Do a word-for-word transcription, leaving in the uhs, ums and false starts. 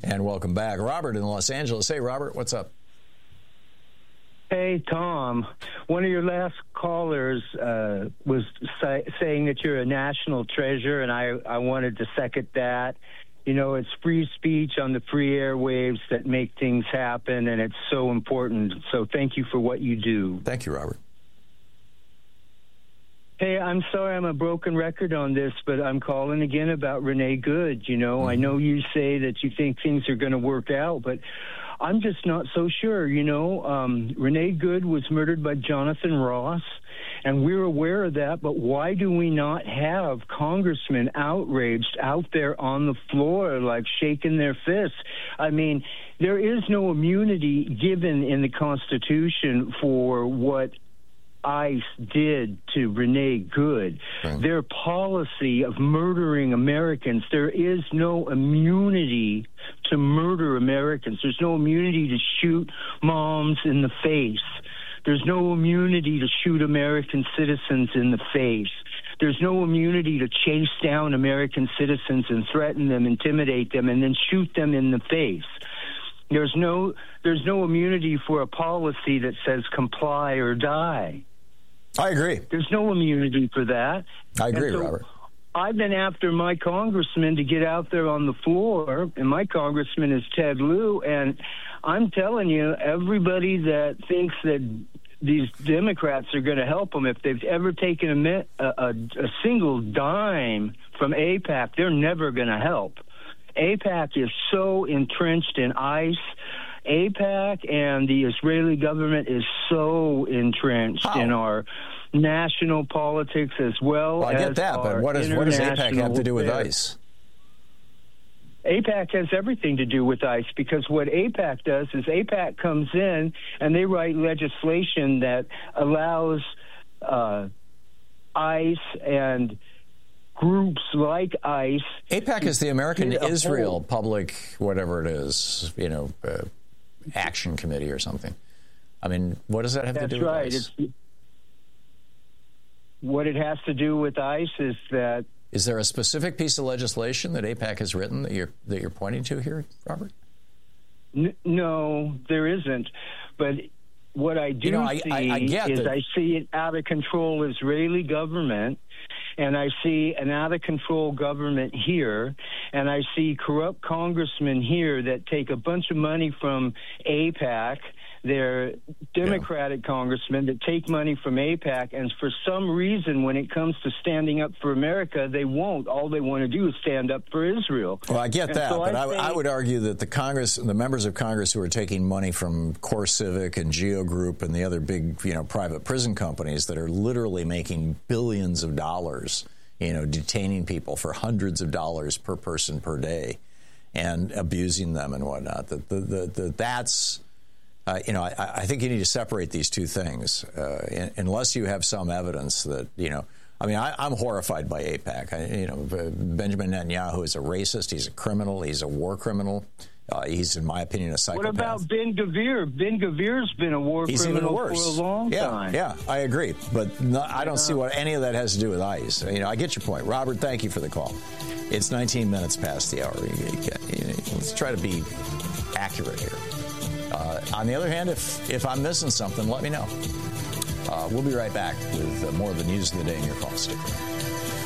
And welcome back. Robert in Los Angeles. Hey, Robert, what's up? Hey, Tom. One of your last callers uh, was say, saying that you're a national treasure, and I, I wanted to second that. You know, it's free speech on the free airwaves that make things happen, and it's so important. So thank you for what you do. Thank you, Robert. Hey, I'm sorry I'm a broken record on this, but I'm calling again about Renee Good. You know, mm-hmm. I know you say that you think things are going to work out, but I'm just not so sure. You know, um, Renee Good was murdered by Jonathan Ross, and we're aware of that, but why do we not have congressmen outraged out there on the floor, like shaking their fists? I mean, there is no immunity given in the Constitution for what ICE did to Renee Good. Right. Their policy of murdering Americans, there is no immunity to murder Americans. There's no immunity to shoot moms in the face. There's no immunity to shoot American citizens in the face. There's no immunity to chase down American citizens and threaten them, intimidate them, and then shoot them in the face. There's no there's no immunity for a policy that says comply or die. I agree. There's no immunity for that. I agree, so Robert. I've been after my congressman to get out there on the floor, and my congressman is Ted Lieu, and I'm telling you, everybody that thinks that these Democrats are going to help them, if they've ever taken a, a, a single dime from AIPAC, they're never going to help. AIPAC is so entrenched in ICE. AIPAC and the Israeli government is so entrenched How? in our national politics as well, well I as get that, but what, is, what does AIPAC have to do with ICE? AIPAC has everything to do with ICE, because what AIPAC does is AIPAC comes in and they write legislation that allows uh, ICE and groups like ICE. AIPAC is the American Israel Public, whatever it is, you know, uh, Action Committee or something. I mean, what does that have That's to do with right. ICE? It's, what it has to do with ICE is that... Is there a specific piece of legislation that AIPAC has written that you're, that you're pointing to here, Robert? N- no, there isn't. But what I do you know, I, see I, I get is that. I see an out-of-control Israeli government, and I see an out-of-control government here, and I see corrupt congressmen here that take a bunch of money from AIPAC. They're Democratic yeah. congressmen that take money from AIPAC, and for some reason, when it comes to standing up for America, they won't. All they want to do is stand up for Israel. Well, I get and that, so but I, I, think, I would argue that the Congress, the members of Congress who are taking money from CoreCivic and Geo Group and the other big, you know, private prison companies that are literally making billions of dollars, you know, detaining people for hundreds of dollars per person per day and abusing them and whatnot, that the, the, the, that's... Uh, you know, I, I think you need to separate these two things, uh, in, unless you have some evidence that, you know, I mean, I, I'm horrified by AIPAC. I, you know, Benjamin Netanyahu is a racist. He's a criminal. He's a war criminal. Uh, he's, in my opinion, a psychopath. What about Ben Gvir? Ben Gvir's been a war he's criminal even worse. for a long yeah, time. Yeah, I agree. But no, I don't yeah. see what any of that has to do with ICE. You know, I get your point. Robert, thank you for the call. It's nineteen minutes past the hour. Let's try to be accurate here. Uh, on the other hand, if, if I'm missing something, let me know. Uh, we'll be right back with uh, more of the news of the day in your call. Stick around.